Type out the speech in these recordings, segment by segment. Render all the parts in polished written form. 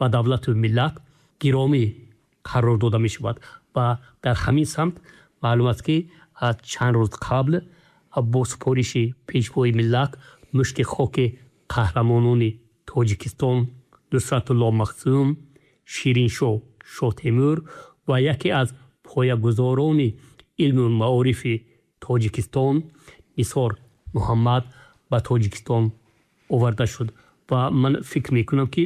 ба давлату миллат гиромӣ қарор дода мешавад. ва дар ҳамин самт маълум аст ки аз чанд рӯз қабл бо супориши пешвои миллат мушти хоки қаҳрамонони Тоҷикистон Нусратулло Махсум, Шириншоҳ Шоҳтемур ва яке аз поягузорони илму маорифи Тоҷикистон Нисор Муҳаммад ба Тоҷикистон оварда шуд. ва ман фикр мекунам ки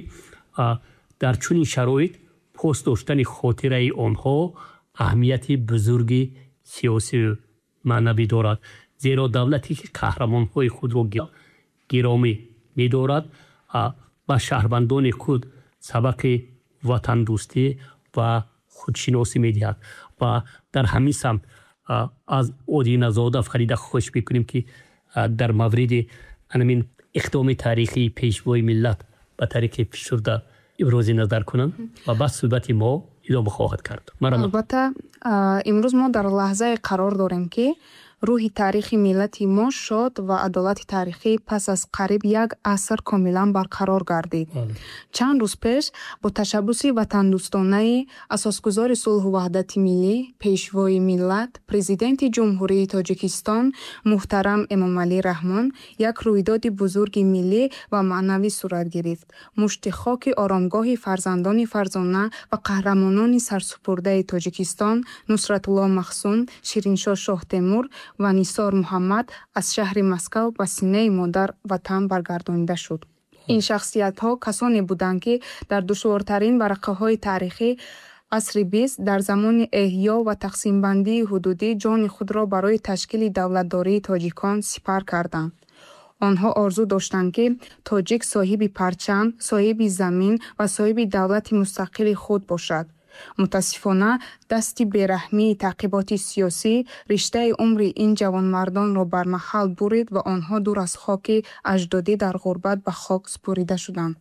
дар чунин шароит пост доштани хотираи онҳо аҳамияти бузурги сиёсию маънавӣ дорад. зеро давлате ки қаҳрамонҳои худро гиромӣ медорад ба шаҳрвандони худ сабақи ватандӯстӣ ва худшиносӣ медиҳад. ва дар ҳамин самт аз Одиназода Фарида хоҳиш мекунем ки дар мавриди анамин иқдоми таърихии пешвои миллат ба тариқи фишурда ибрози назар кунанд ва баъд суҳбати мо идома хоҳад кард. албатта имрӯз мо дар лаҳзае қарор дорем ки рӯҳи таърихи миллати мо шод ва адолати таърихӣ пас аз қариб як аср комилан барқарор гардид. Чанд рӯз пеш бо ташаббуси ватандӯстонаи асосгузори сулҳу ваҳдати миллӣ, пешвои миллат, президенти ҷумҳурии Тоҷикистон муҳтарам Эмомалӣ Раҳмон як рӯйдоди бузурги миллӣ ва маънавӣ сурат гирифт. Мушти хоки оромгоҳи фарзандони фарзона ва қаҳрамонони сарсупурдаи Тоҷикистон Нусратулло Махсум, Шириншоҳ Шоҳтемур ва Нисор Муҳаммад аз шаҳри Москав ба синаи модар ватан баргардонида шуд. Ин шахсиятҳо касоне буданд, ки дар душвортарин варақаҳои таърихӣ асри 20 дар замони эҳьё ва тақсимбандии ҳудудӣ ҷони худро барои ташкили давлатдории тоҷикон сипар карданд. онҳо орзу доштанд, ки тоҷик соҳиби парчам, соҳиби замин ва соҳиби давлати мустақили худ бошад. мутаассифона дасти бераҳмии таъқиботи сиёсӣ риштаи умри ин ҷавонмардонро бармаҳал бурид ва онҳо дур аз хоки аҷдодӣ дар ғурбат ба хок супорида шуданд.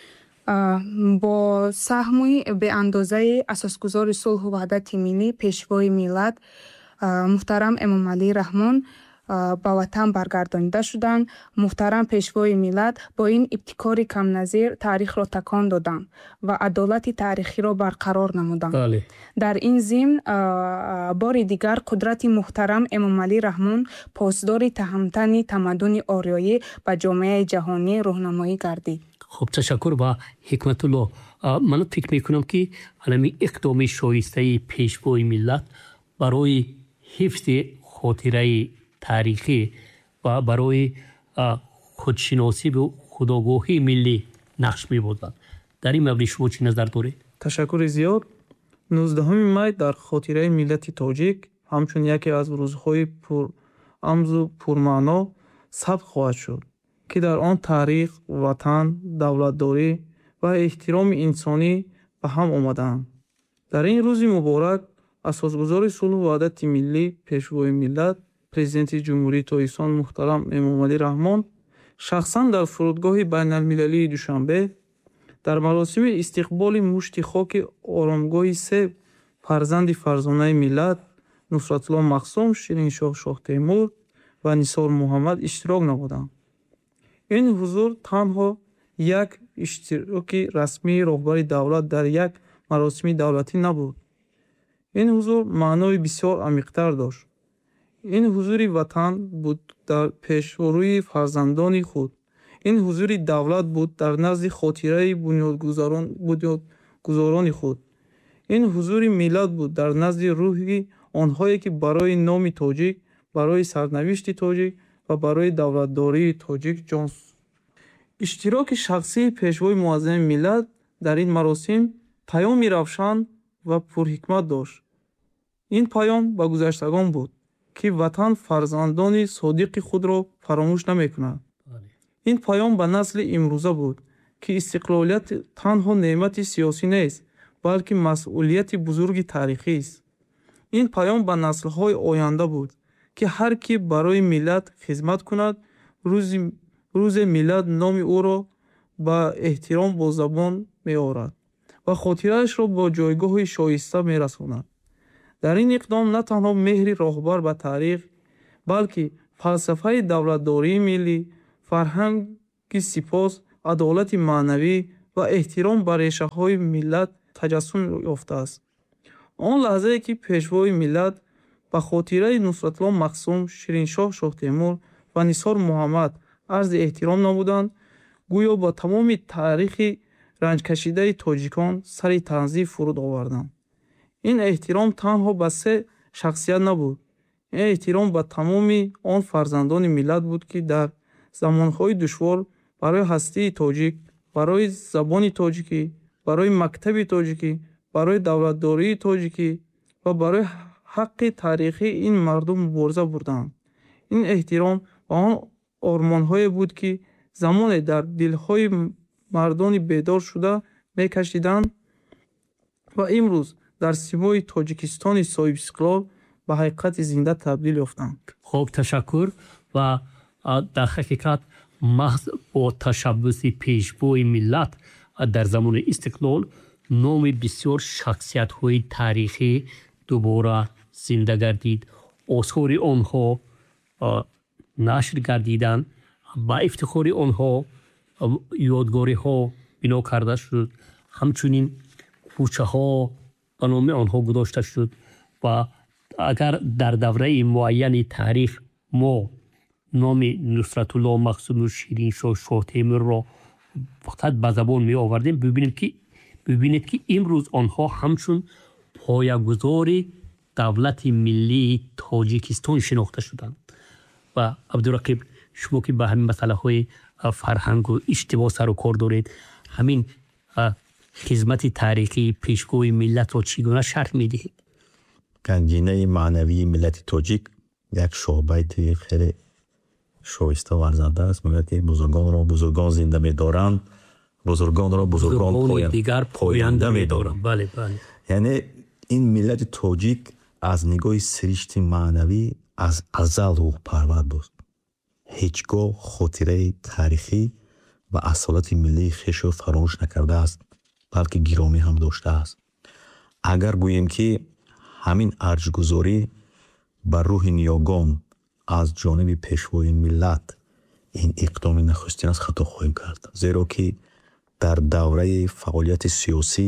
бо саҳми беандозаи асосгузори сулҳу ваҳдати миллӣ, пешвои миллат муҳтарам Эмомалӣ Раҳмон ба ватан баргардонида шуданд. муҳтарам пешвои миллат бо ин ибтикори камназир таърихро такон доданд ва адолати таърихиро барқарор намуданд. дар ин зимн бори дигар қудрати муҳтарам Эмомалӣ Раҳмон посдори таҳмтани тамаддуни орёӣ ба ҷомеаи ҷаҳонӣ роҳнамоӣ гардид. хуб, ташаккур ба Ҳикматулло. ман фикр мекунам ки ҳамин иқдоми шоистаи пешвои миллат барои ҳифзи хотираи таърихӣ ва барои худшиносӣ ва худогоҳии миллӣ нақш мебозад. дар ин маврид шумо чӣ назар доред? ташаккури зиёд. 19 май дар хотираи миллати тоҷик ҳамчун яке аз рӯзҳои пурамзу пурмаъно сабт хоҳад шуд, ки дар он таърих, ватан, давлатдорӣ ва эҳтироми инсонӣ ба ҳам омадаанд. дар ин рӯзи муборак асосгузори сулҳу ваҳдати миллӣ, пешвои миллат, президенти ҷумҳурии Тоҷикистон муҳтарам Эмомалӣ Раҳмон шахсан дар фурудгоҳи байналмилалии Душанбе дар маросими истиқболи мушти хоки оромгоҳи се фарзанди фарзонаи миллат Нусратулло Махсум, Шириншоҳ Шоҳтемур ва Нисор Муҳаммад иштирок намуданд. ин ҳузур танҳо як иштироки расмии роҳбари давлат дар як маросими давлатӣ набуд. ин ҳузур маънои бисёр амиқтар дошт. ин ҳузури ватан буд дар пешрӯи фарзандони худ. ин ҳузури давлат буд дар назди хотираи бунёдгузорони худ. ин ҳузури миллат буд дар назди рӯҳи онҳое, ки барои номи тоҷик, барои сарнавишти тоҷик ва барои давлатдории тоҷик ҷон суд. иштироки шахсии пешвои муаззами миллат дар ин маросим паёми равшан ва пурҳикмат дошт. ин паём ба гузаштагон буд, ки ватан фарзандони содиқи худро фаромӯш намекунад. ин паём ба насли имрӯза буд, ки истиқлолият танҳо неъмати сиёсӣ нест, балки масъулияти бузурги таърихист. ин паём ба наслҳои оянда буд, ки ҳар кӣ барои миллат хизмат кунад, рӯзе миллат номи ӯро ба эҳтиром бо забон меорад ва хотираашро бо ҷойгоҳи шоиста мерасонад. дар ин иқдом на танҳо меҳри роҳбар ба таърих, балки фалсафаи давлатдории миллӣ, фарҳанги сипос, адолати маънавӣ ва эҳтиром ба решаҳои миллат таҷассум ёфтааст. Он лаҳзае ки пешвои миллат ба хотираи Нусратлоҳ Мақсум, Шириншоҳ Шоҳтемур ва Нисор Муҳаммад арзи эҳтиром намуданд, гӯё ба тамоми таърихи ранҷкашидаи тоҷикон сари танзih фуруд оварданд. Ин эҳтиром танҳо ба се шахсият набуд. Ин эҳтиром ба тамоми он фарзандони миллат буд, ки дар замонҳои душвор барои ҳастии тоҷик, барои забони тоҷикӣ, барои мактаби тоҷикӣ, барои давлатдории тоҷикӣ ва барои ҳаққи таърихии ин мардум мубориза бурданд. Ин эҳтиром ба он ормонҳое буд, ки замоне дар дилҳои мардони бедор шуда мекашиданд ва имрӯз дар симои Тоҷикистони соҳибистиқлол ба ҳақиқати зинда табдил ёфтанд. хуб, ташаккур. ва дар ҳақиқат маҳз бо ташаббуси пешвои миллат дар замони истиқлол номи бисёр шахсиятҳои таърихӣ дубора зинда гардид. осори онҳо нашр гардиданд. ба ифтихори онҳо ёдгориҳо бино карда шуд. ҳамчунин кӯчаҳо ба номи онҳо гузошта шуд. ва агар дар давраи муайяни таърих мо номи Нусратуллоҳ Мақсуму Шириншоҳ Шоҳтемурро фақат ба забон меовардем, бибинед ки имрӯз онҳо ҳамчун поягузори давлати миллии Тоҷикистон шинохта шуданд. ва Абдурақиб, шумо ки ба ҳамин масъалаҳои фарҳангу иҷтимоъ сару кор доред, ҳамин хизмати таърихии пешвои миллатро чӣ гуна шарҳ медиҳед? гангинаи маънавии миллати тоҷик як шоъбайти хеле шоиста ва арзанда аст. мегӯяд ки бузургонро бузургон зинда медоранд, бузургонро бузургон дигар поянда медоранд. бале бале. яъне ин миллати тоҷик аз нигоҳи сиришти маънавӣ аз азал рӯҳпарвар буд. ҳеҷ гоҳ хотираи таърихӣ ва асолати миллии хешро фаромӯш накардааст, балки гиромӣ ҳам доштааст. агар гӯем ки ҳамин арҷгузорӣ ба рӯҳи ниёгон аз ҷониби пешвои миллат ин иқдоми нахустин аст, хато хоҳем кард. зеро ки дар давраи фаъолияти сиёсӣ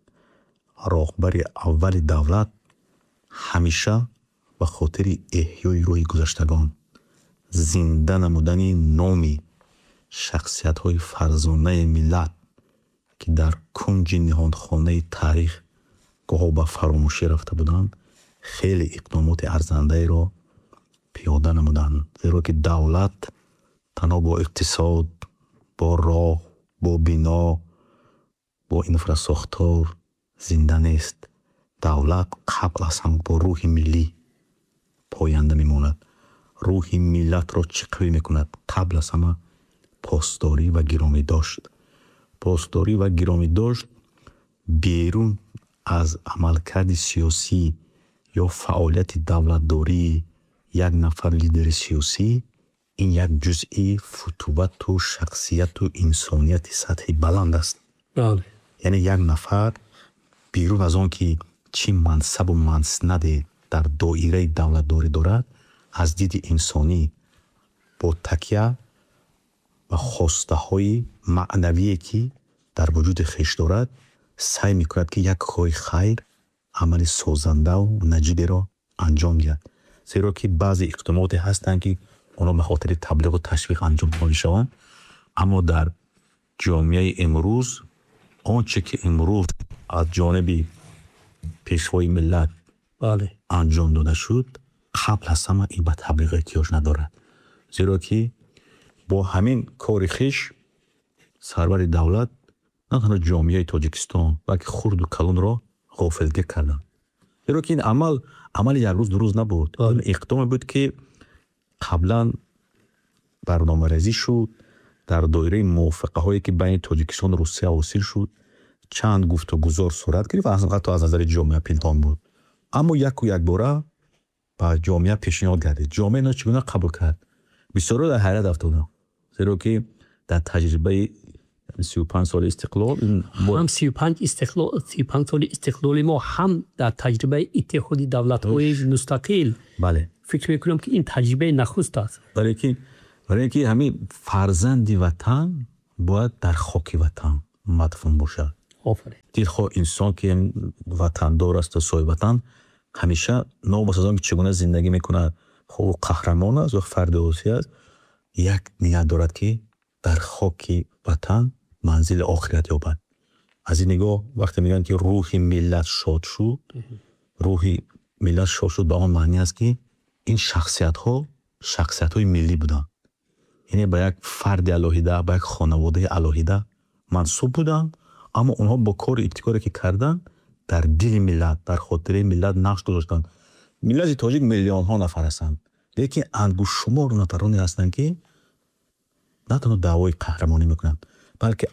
роҳбари аввали давлат ҳамеша ба хотири эҳёи рӯҳи гузаштагон, зинда намудани номи шахсиятҳои фарзонаи миллат, ки дар кунҷи ниҳонхонаи таърих гоҳо ба фаромӯшӣ рафта буданд, хеле иқдомоти арзандаеро пиёда намуданд. зеро ки давлат танҳо бо иқтисод, бо роҳ, бо бино, бо инфрасохтор зинда нест. давлат қабл аз ҳам бо рӯҳи миллӣ поянда мемонад. рӯҳи миллатро чӣ қавӣ мекунад? қабл аз ҳама постдорӣ ва гиромидошт. постдорӣ ва гиромидошт берун аз амалкарди сиёсӣ ё фаъолияти давлатдории як нафар лидери сиёсӣ, ин як ҷузъи футувату шахсияту инсонияти сатҳи баланд аст. яъне як нафар берун аз он ки чӣ мансабу маснаде дар доираи давлатдорӣ дорад, аз диди инсонӣ бо такя ба хостаҳои маънавие ки дар вуҷуди хеш дорад, сай мекунад ки як кори хайр, амали созандаву наҷиберо анҷом диҳад. зеро ки баъзе иқтидомоте ҳастанд ки онҳо ба хотири таблиғу ташвиқ анҷом мешаванд, аммо дар ҷомеаи имрӯз онче ки имрӯз аз ҷониби пешвои миллат анҷом дода шуд, қабл аз ҳама ин ба таблиғ эҳтиёҷ надорад. зеро ки бо ҳамин кори хиш сарвари давлат на танҳо ҷомеаи Тоҷикистон, балки хурду калонро ғофилгир карданд. зеро ки ин амали як рӯз ду рӯз набуд. ин иқдоме буд ки қаблан барномарезӣ шуд, дар доираи мувофиқаҳое ки байни Тоҷикистон ва Русия ҳосил шуд, чанд гуфтугузор сурат гирифт ва ҳатто аз назари ҷомеа пинҳон буд. аммо яку якбора ба ҷомеа пешниҳод гардид. ҷомеа ино чӣ гуна қабул кард? бисёрро дар ҳайрат афтоданд. зеро ки дар таҷрибаи 35 соли истиқлол ҳам 35 соли истиқлоли мо ҳам дар таҷрибаи иттиҳоди давлатҳои мустақил фикр мекунам ки ин таҷрибаи нахуст аст. барои ки ҳамин фарзанди ватан бояд дар хоки ватан мадфун бошад. офарин. дилхоҳ инсон ки ватандор аст соҳибватан ҳамеша нобас аз он ки чӣ гуна зиндагӣ мекунад, хоб қаҳрамон аст ва фарди осӣ аст, як ният дорад ки дар хоки ватан манзили охират ёбад. аз ин нигоҳ вақте мегӯянд ки рӯҳи миллат шод шуд, рӯҳи миллат шод шуд ба он маъни аст ки ин шахсиятҳои миллӣ буданд. яъне ба як фарди алоҳида, ба як хонаводаи алоҳида мансуб буданд, аммо онҳо бо кори ибтикоре ки карданд дар дили миллат, дар хотираи миллат нақш гузоштанд. миллати тоҷик миллионҳо нафар ҳастанд, лекин ангушшумору нафароне ҳастанд ки на танҳо даъвои қаҳрамонӣ мекунанд, балки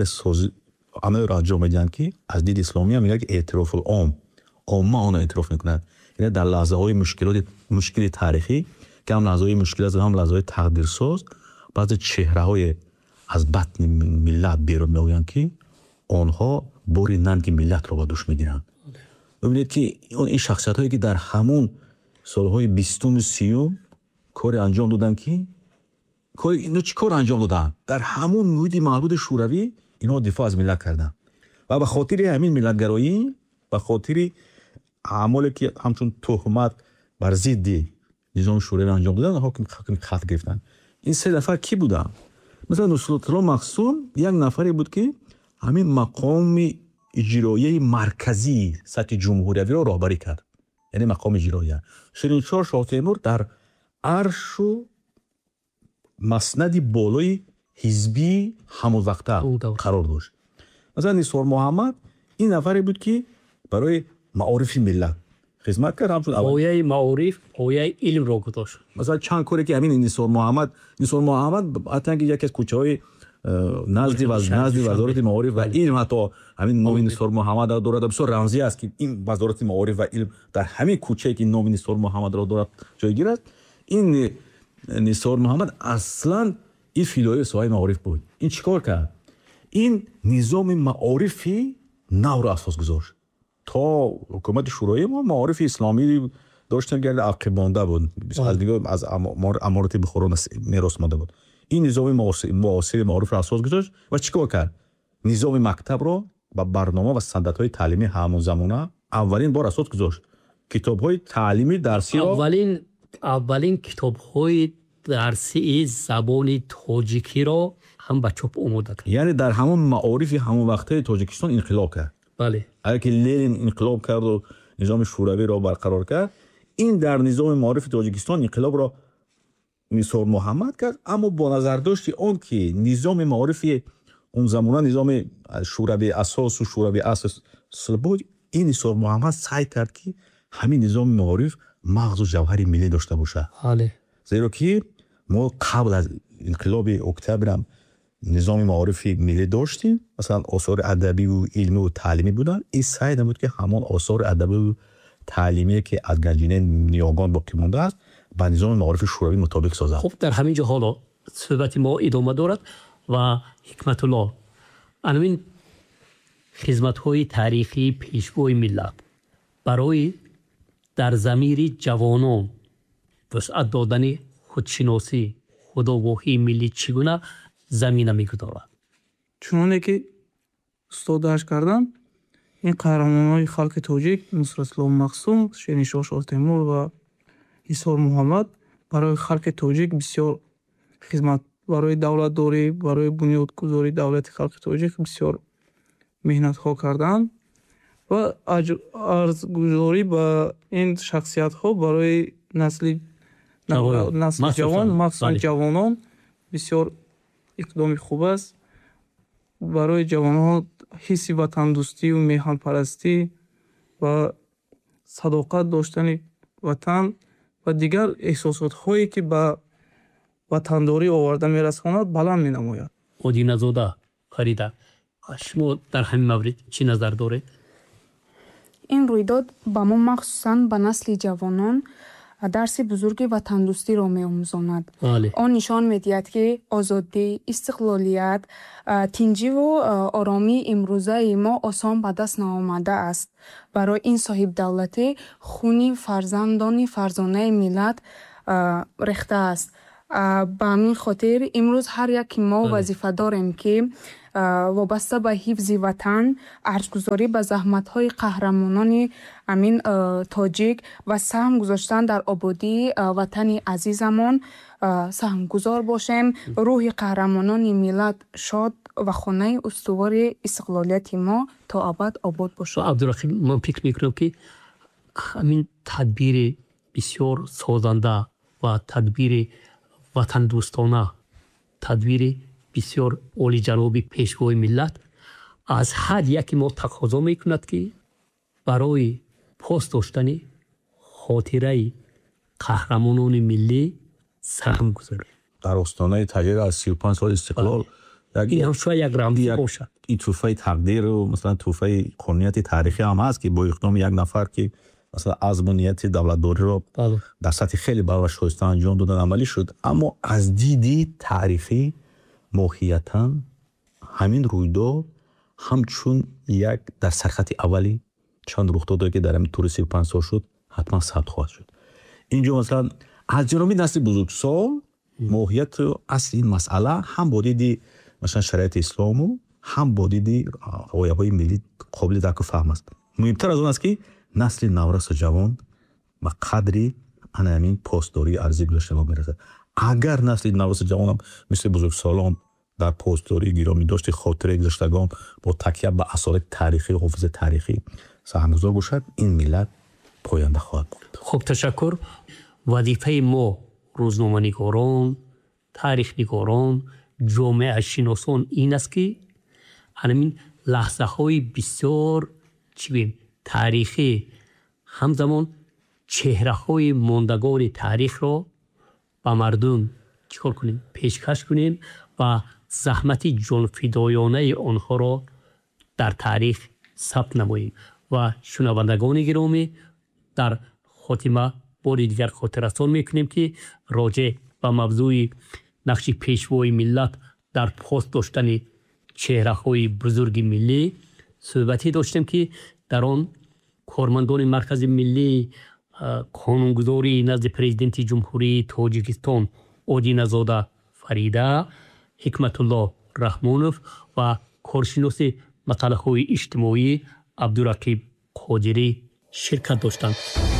амалро анҷом медиҳанд ки аз диди исломӣ ҳам мегӯяд ки эътирофул ом, омма онро эътироф мекунад. яъне дар лаҳзаҳои мушкили таърихӣ ки ҳам лаҳзаҳои мушкил аст, ҳам лаҳзаҳои тақдирсоз, баъзе чеҳраҳое аз батни миллат берун меоянд ки онҳо бори нанги миллатро ба дӯш мегиранд. бибинед ки ин шахсиятҳое ки дар ҳамун солҳои 20-30 коре анҷом доданд ки ино чӣ кор анҷом доданд? Дар ҳамун муҳити маҳдуди шӯравӣ инҳо дифоъ аз миллат карданд ва ба хотири ҳамин миллатгароӣ, ба хотири аъмоле ки ҳамчун тӯҳмат бар зидди низоми шӯравӣ анҷом доданд, ҳокими хат гирифтанд. ин се нафар кӣ буданд? масалан Нусратулло Махсум як нафаре буд ки ҳамин мақоми иҷроияи марказии сатҳи ҷумҳуриявиро роҳбарӣ кард, яъне мақоми иҷроия. Ширинчор Шоҳ Темур дар аршу маснади болои ҳизбии ҳамонвақта қарор дошт. масалан Нисор Муҳаммад ин нафаре буд ки барои маорифи миллат хизмат кард. ояи маориф, ояи илмро гузошт. масалан чанд коре ки ҳамин Нисор Муҳаммад ҳатан ки яке аз кӯчаҳои назди вазорати маориф ва илм, ҳатто ҳамин номи Нисор Муҳаммад дорад, бисёр рамзӣ аст ки ин вазорати маориф ва илм дар ҳамин кӯчае ки номи Нисор Муҳаммадро дорад ҷойгир аст. ин Нисор Муҳаммад аслан ин фидои соҳаи маориф буд. ин чӣ кор кард? ин низоми маорифи навро асос гузошт. то ҳукумати шӯроӣ мо маорифи исломӣ доштем ки ақибонда буд, аз аморати Бухоро мерос омада буд. ин низоми муосири маорифро асос гузошт ва чӣ кор кард? низоми мактабро ба барнома ва стандартҳои таълимии ҳамонзамона аввалин бор асос гузошт. китобҳои таълими дарсиро аввалин китобҳои дарсии забони тоҷикиро ҳам ба чоп омода кард. яъне дар ҳамон маорифи ҳамонвақтаи Тоҷикистон инқилоб кард. бале агар ки Ленин инқилоб карду низоми шӯравиро барқарор кард, ин дар низоми маорифи Тоҷикистон инқилобро Нисор Муҳаммад кард, аммо бо назардошти он ки низоми маорифи он замона низоми шӯравии асосу шӯравии асл буд, ин Нисор Муҳаммад саъй кард ки ҳамин низоми маориф мағзу ҷавҳари миллӣ дошта бошад. зеро ки мо қабл аз инқилоби октябрам низоми маорифи миллӣ доштем, масалан осори адабию илмиву таълимӣ буданд. ин саъй намуд ки ҳамон осори адабию таълимие ки аз ганҷинаи ниёгон боқӣ мондааст ба низоми маорифи шӯравӣ мутобиқ созад. хуб, дар ҳамин ҷо ҳоло суҳбати мо идома дорад ва ҳикматулло анин хизматҳои таърихии пешвои миллат барои дар замири ҷавонон вусъат додани худшиносӣ, худовоҳии миллӣ чӣ гуна замина мегузорад? чуноне ки устод дарж карданд, ин қаҳрамонҳои халқи тоҷик Нусратулло Махсум, Шириншоҳ Шоҳ Темур ва Нисор Муҳаммад барои халқи тоҷик бисёр хизмат, барои давлатдорӣ, барои бунёдгузории давлати халқи тоҷик бисёр меҳнатҳо карданд ва арзгузорӣ ба ин шахсиятҳо барои насли ҷавон, махсусан ҷавонон бисёр иқдоми хуб аст. барои ҷавонҳо ҳисси ватандӯстию меҳанпарастӣ ва садоқат доштани ватан ва дигар эҳсосотҳое ки ба ватандорӣ оварда мерасонад баланд менамояд. одиназода Фарида, шумо дар ҳамин маврид чӣ назар доред? ин рӯйдод ба мо махсусан ба насли ҷавонон дарси бузурги ватандӯстиро меомӯзонад. Он нишон медиҳад ки озодӣ, истиқлолият, тинҷиву оромии имрӯзаи мо осон ба даст наомадааст. барои ин соҳибдавлатӣ хуни фарзандони фарзонаи миллат рехтааст ба ҳамин хотир имрӯз ҳар яки мо вазифа дорем ки вобаста ба ҳифзи ватан арзгузорӣ ба заҳматҳои қаҳрамонони амин тоҷик ва саҳм гузоштан дар ободии ватани азизамон саҳмгузор бошем. рӯҳи қаҳрамонони миллат шод ва хонаи устувори истиқлолияти мо то абад обод бошад. абдурақиб, ман фикр мекунам ки ҳамин тадбири бисёр созанда ва тадбири ватандӯстона, тадбири бисёр олиҷаноби пешвои миллат аз ҳар яки мо тақозо мекунад ки барои пост доштани хотираи қаҳрамонони миллӣ саҳм гузорем. дар остонаи таҷриб аз 35 соли истиқлол ин ҳам шояд як рамз бошад. ин тӯҳфаи тақдиру масалан тӯҳфаи қонунияти таърихӣ ҳам ҳаст ки бо иқдоми як нафар ки масалан азму нияти давлатдориро дар сатҳи хеле баланд ва шоиста анҷом додан амалӣ шуд. Аммо аз диди таърихӣ моҳиятан ҳамин рӯйдод ҳамчун як дар сархати аввали чанд рухдодое ки дар ҳамин тӯри 35 сол шуд ҳатман сабт хоҳад шуд. Инҷо масалан аз ҷоноби насли бузургсол моҳияту асли ин масъала ҳам бо диди масалан шариати ислому ҳам бо диди ғояҳои миллӣ қобили дарку фаҳм аст. муҳимтар аз он аст ки насли наврасу ҷавон ба қадри ана ҳамин постдории арзӣ гузоштагон мерасад. агар насли наврасу ҷавонам мисли бузургсолон дар постдории гиромидошти хотираи гузоштагон бо такя ба асолиби таърихӣ ҳофизаи таърихӣ саҳмгузор бошад, ин миллат поянда хоҳад буд. хуб, ташаккур. вазифаи мо рӯзноманигорон, таърихнигорон, ҷомеашиносон ин аст ки ҳамин лаҳзаҳои бисёр таърихӣ ҳамзамон чеҳраҳои мондагони таърихро ба мардум чикор кунем, пешкаш кунем ва заҳмати ҷонфидоёнаи онҳоро дар таърих сабт намоем. ва шунавандагони гиромӣ, дар хотима бори дигар хотиррасон мекунем ки роҷеъ ба мавзӯи нақши пешвои миллат дар пост доштани чеҳраҳои бузурги миллӣ суҳбате доштем ки дар он кормандони маркази миллӣ, қонунгузории назди президенти ҷумҳурии Тоҷикистон Одиназода Фарида, Ҳикматулло Раҳмонов ва коршиноси масъалаҳои иҷтимоӣ Абдурақиб Қодирӣ ширкат доштанд.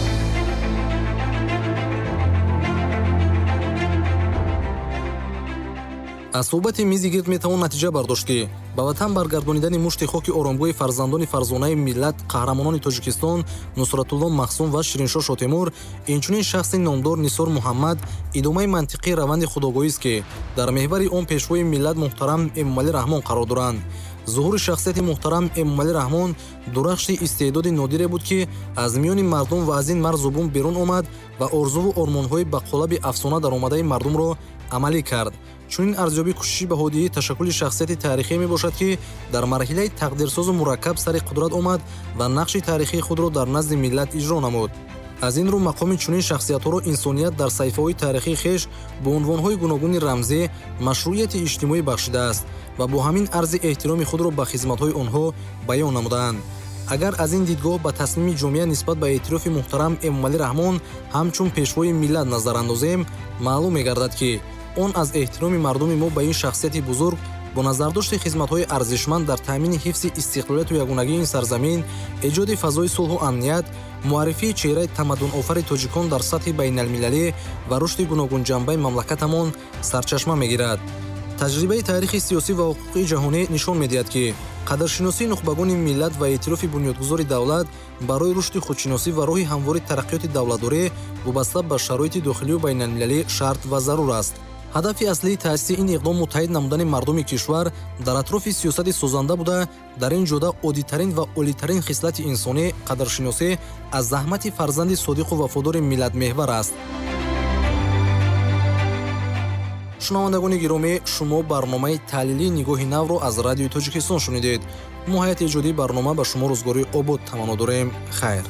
аз суҳбати мизи гирд метавон натиҷа бардошт ки ба ватан баргардонидани мушти хоки оромгоҳи фарзандони фарзонаи миллат қаҳрамонони Тоҷикистон Нусратулло Махсум ва Шириншоҳ Шотемур, инчунин шахси номдор Нисор Муҳаммад идомаи мантиқии раванди худогоҳист ки дар меҳвари он пешвои миллат муҳтарам Эмомалӣ Раҳмон қарор доранд. зуҳури шахсияти муҳтарам Эмомалӣ Раҳмон дурахши истеъдоди нодире буд ки аз миёни мардум ва аз ин марз зубун берун омад ва орзуву ормонҳои ба қолаби афсона даромадаи мардумро амалӣ кард. чунин арзёбӣ кӯшиши ба ҳодияи ташаккули шахсияти таърихӣ мебошад ки дар марҳилаи тақдирсозу мураккаб сари қудрат омад ва нақши таърихии худро дар назди миллат иҷро намуд. аз ин рӯ мақоми чунин шахсиятҳоро инсоният дар саҳифаҳои таърихии хеш бо унвонҳои гуногуни рамзӣ машрӯияти иҷтимоӣ бахшидааст ва бо ҳамин арзи эҳтироми худро ба хизматҳои онҳо баён намудаанд. агар аз ин дидгоҳ ба тасмими ҷомеа нисбат ба эътирофи муҳтарам Эмомалӣ Раҳмон ҳамчун пешвои миллат назар андозем, маълум мегардад ки он аз эҳтироми мардуми мо ба ин шахсияти бузург бо назардошти хизматҳои арзишманд дар таъмини ҳифзи истиқлолияту ягонагии ин сарзамин, эҷоди фазои сулҳу амният, муаррифии чеҳраи тамаддунофари тоҷикон дар сатҳи байналмилалӣ ва рушди гуногунҷанбаи мамлакатамон сарчашма мегирад. таҷрибаи таърихи сиёсӣ ва ҳуқуқии ҷаҳонӣ нишон медиҳад ки қадршиносии нухбагони миллат ва эътирофи бунёдгузори давлат барои рушди худшиносӣ ва роҳи ҳамвори тараққиёти давлатдорӣ вобаста ба шароити дохилию байналмилалӣ шарт ва зарур аст. ҳадафи аслии таъсиси ин иқдом муттаҳид намудани мардуми кишвар дар атрофи сиёсати созанда буда, дар ин ҷода оддитарин ва олитарин хислати инсонӣ қадршиносӣ аз заҳмати фарзанди содиқу вафодори миллатмеҳвар аст. шунавандагони гиромӣ, шумо барномаи таҳлилии нигоҳи навро аз радиои Тоҷикистон шунидед. мо ҳайати эҷодии барнома ба шумо рӯзгории обод таманно дорем. хайр.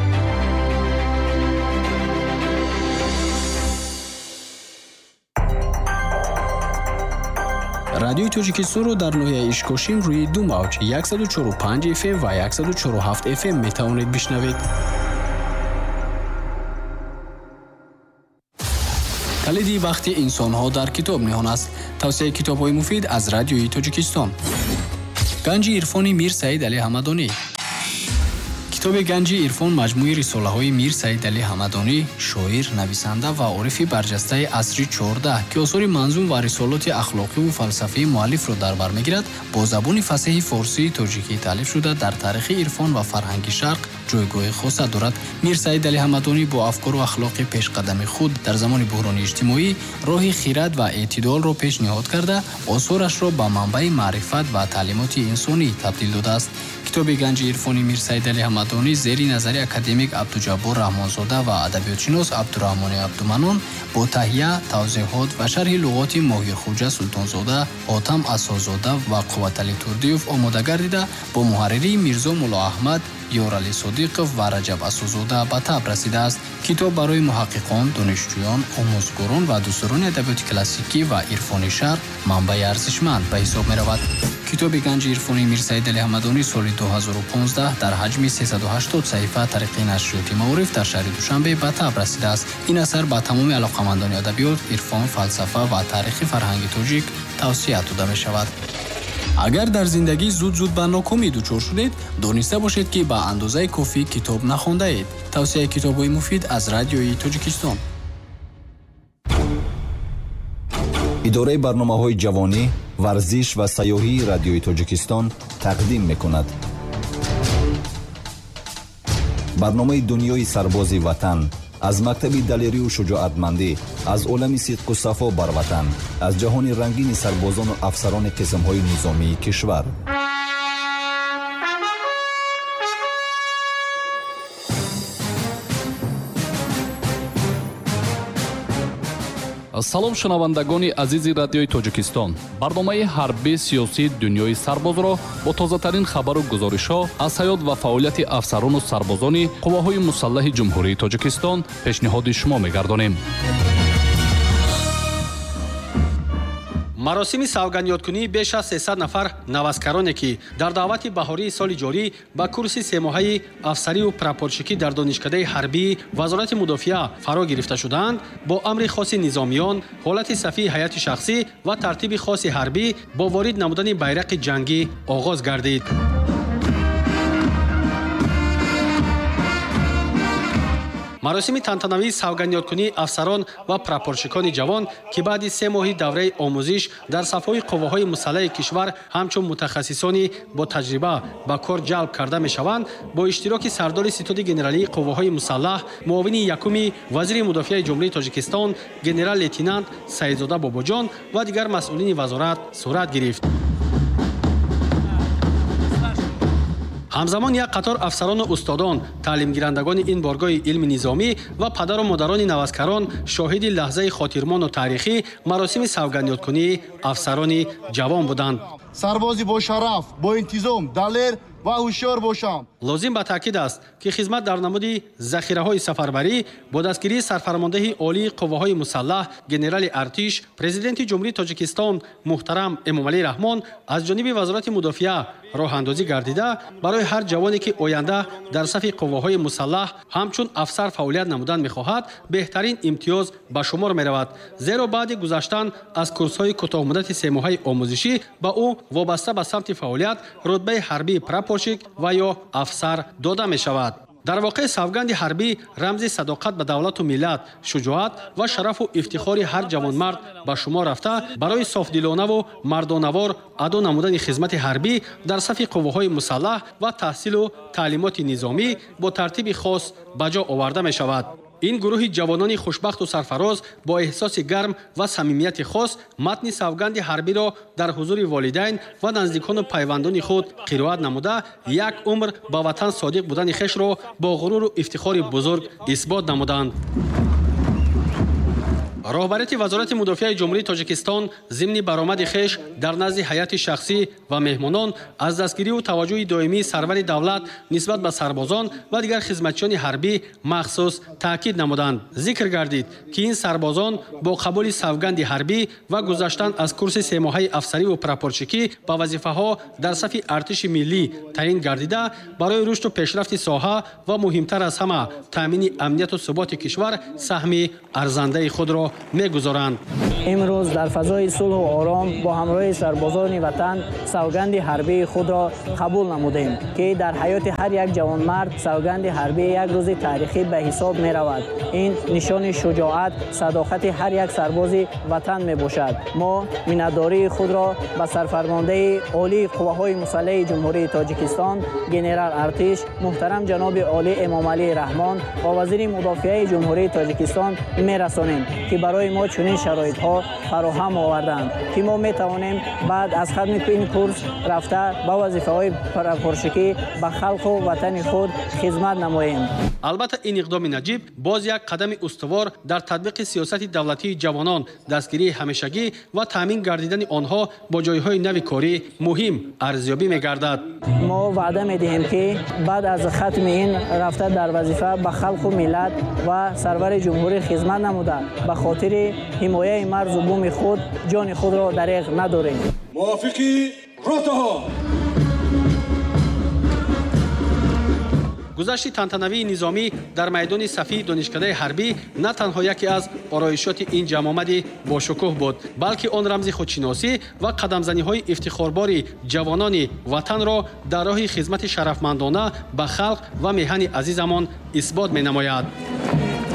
радиои Тоҷикистонро дар ноҳияи Ишкошим рӯи ду мавҷ 104.5 FM ва 104.7 FM метавонед бишнавед. калиди бахти инсонҳо дар китоб ниҳон аст. тавсияи китобҳои муфид аз радиои Тоҷикистон. ганҷи ирфони Мир Саид Али Ҳамадонӣ. китоби ганҷи ирфон маҷмӯи рисолаҳои Мир Саид Али Ҳамадонӣ, шоир, нависанда ва орифи барҷастаи асри 14 ки осори манзум ва рисолоти ахлоқиву фалсафии муаллифро дар бар мегирад, бо забони фасеҳи форсии тоҷикӣ таълиф шуда дар таърихи ирфон ва фарҳанги шарқ ҷойгоҳи хоса дорад. Мир Саид Али Ҳамадонӣ бо афкору ахлоқи пешқадами худ дар замони буҳрони иҷтимоӣ роҳи хирад ва эътидолро пешниҳод карда, осорашро ба манбаи маърифат ва таълимоти инсонӣ табдил додааст. китоби ганҷи ирфони Мир Саид Али Ҳамадонӣ зери назари академик Абдуҷаббор Раҳмонзода ва адабиётшинос Абдурраҳмони Абдуманон бо таҳия, тавзеҳот ва шарҳи луғоти Моҳирхоҷа Султонзода, Отам Асозода ва Қувватали Турдиёв омода гардида, бо муҳарририи Мирзо Мулло Аҳмад, Ёрали Содиқов ва Раҷаб Асозода ба таб расидааст. китоб барои муҳаққиқон, донишҷӯён, омӯзгорон ва дӯстдорони адабиёти классикӣ ва ирфони шарқ манбаи арзишманд ба ҳисоб меравад. китоби ганҷи ирфони Мир Саид Али Ҳамадонӣ соли 2015 дар ҳаҷми 380 саҳифа тариқи нашриёти Маориф дар шаҳри Душанбе ба таб расидааст. ин асар ба тамоми алоқамандони адабиёт, ирфон, фалсафа ва таърихи фарҳанги тоҷик тавсия дода мешавад. агар дар зиндагӣ зуд ба нокомӣ дучор шудед, дониста бошед ки ба андозаи кофӣ китоб нахондаед. тавсияи китобҳои муфид аз радиои Тоҷикистон. идораи барномаҳои ҷавонӣ, варзиш ва сайёҳии радиои Тоҷикистон тақдим мекунад. барномаи дунёи сарбози ватан аз мактаби далерию шуҷоатмандӣ, аз олами сидқу сафо бар ватан, аз ҷаҳони рангини сарбозону афсарони қисмҳои низомии кишвар. салом шунавандагони азизи радиои Тоҷикистон. барномаи ҳарбӣ сиёсии дунёи сарбозро бо тозатарин хабару гузоришҳо аз ҳаёт ва фаъолияти афсарону сарбозони қувваҳои мусаллаҳи ҷумҳурии Тоҷикистон пешниҳоди шумо мегардонем. маросими савганёткунии беш аз 300 нафар навазкароне ки дар даъвати баҳории соли ҷорӣ ба курси семоҳаи афсарию прапорщикӣ дар донишкадаи ҳарбии вазорати мудофиа фаро гирифта шуданд, бо амри хоси низомиён, ҳолати сафии ҳайати шахсӣ ва тартиби хоси ҳарбӣ бо ворид намудани байрақи ҷангӣ оғоз гардид. маросими тантанавии савганёткунии афсарон ва прапорщикони ҷавон ки баъди 3 моҳи давраи омӯзиш дар сафҳои қувваҳои мусаллаҳи кишвар ҳамчун мутахассисони бо таҷриба ба кор ҷалб карда мешаванд, бо иштироки сардори ситоди генералии қувваҳои мусаллаҳ, муовини якуми вазири мудофиаи ҷумҳурии Тоҷикистон генерал-лейтенант Саидзода Бобоҷон ва дигар масъулини вазорат сурат гирифт. ҳамзамон як қатор афсарону устодон, таълимгирандагони ин боргоҳи илми низомӣ ва падару модарони навазкарон шоҳиди лаҳзаи хотирмону таърихӣ маросими савганёткунии афсарони ҷавон буданд. сарбози бошараф, бо интизом, далер ва ҳушёр бошам. лозим ба таъкид аст ки хизмат дар намуди захираҳои сафарбарӣ бо дастгирии сарфармондаи олии қувваҳои мусаллаҳ генерали артиш, президенти ҷумҳурии Тоҷикистон муҳтарам Эмомалӣ Раҳмон аз ҷониби вазорати мудофиа роҳандозӣ гардида, барои ҳар ҷавоне ки оянда дар сафи қувваҳои мусаллаҳ ҳамчун афсар фаъолият намудан мехоҳад, беҳтарин имтиёз ба шумор меравад. зеро баъди гузаштан аз курсҳои кӯтоҳмуддати 3 моҳаи омӯзишӣ ба ӯ вобаста ба самти фаъолият рутбаи ҳарбии прапорщик ва ё афсар дода мешавад. дар воқеъ савганди ҳарбӣ рамзи садоқат ба давлату миллат, шуҷоат ва шарафу ифтихори ҳар ҷавонмард ба шумор рафта, барои софдилонаву мардонавор адо намудани хизмати ҳарбӣ дар сафи қувваҳои мусаллаҳ ва таҳсилу таълимоти низомӣ бо тартиби хос ба ҷо оварда мешавад. ин гурӯҳи ҷавонони хушбахту сарфароз бо эҳсоси гарм ва самимияти хос матни савганди ҳарбиро дар ҳузури волидайн ва наздикону пайвандони худ қироат намуда, як умр ба ватан содиқ будани хешро бо ғуруру ифтихори бузург исбот намуданд. роҳбарияти вазорати мудофиаи ҷумҳурии Тоҷикистон зимни баромади хеш дар назди ҳайати шахсӣ ва меҳмонон аз дастгирию таваҷҷӯҳи доимии сарвари давлат нисбат ба сарбозон ва дигар хизматчиёни ҳарбӣ махсус таъкид намуданд. зикр гардид ки ин сарбозон бо қабули савганди ҳарбӣ ва гузаштан аз курси 3 моҳаи афсариву прапорщикӣ ба вазифаҳо дар сафи артиши миллӣ таъин гардида, барои рушду пешрафти соҳа ва муҳимтар аз ҳама таъмини амнияту суботи кишвар саҳми арзандаи худро мегузоранд. امروز در فضای صلح و آرام با همراه سربازان وطن سوگند حربی خود را قبول نمودیم که در حیات هر یک جوانمرد سوگند حربی یک روز تاریخی به حساب می رود. این نشان شجاعت، صداقت هر یک سرباز وطن می باشد. ما منتداری خود را به سرفرمانده عالی قواهای مسلح جمهوری تاجیکستان گنرال ارتش محترم جناب عالی امام علی رحمان و وزیر مدافعه جمهوری تاجیکستان می رسانیم که برای ما چنین شرایط ها فراهم آوردند که ما می توانیم بعد از ختم این کورس رفته به وظیفه های پرشکی به خلق و وطن خود خدمت نماییم. البته این اقدام نجیب باز یک قدم استوار در تطبیق سیاست دولتی جوانان، دستگیری همیشگی و تامین گردیدن آنها با جایهای نو کاری مهم ارزیابی می‌گردد. ما وعده می‌دهیم که بعد از ختم این رفته در وظیفه به خلق و ملت و سرور جمهوری خدمت نموده به خاطر حمایت مرز و بوم خود جان خود را دریغ نداریم. موافقی روتها گذشت تنتنوی نظامی در میدان صفی دانشکده حربی نه تنها یکی از آرایشات این جمع با شکوه بود، بلکه آن رمز خودشناسی و قدمزنی‌های افتخاربار جوانان وطن را در راه خدمت شرفمندانه به خلق و میهن عزیزمان اثبات می‌نماید.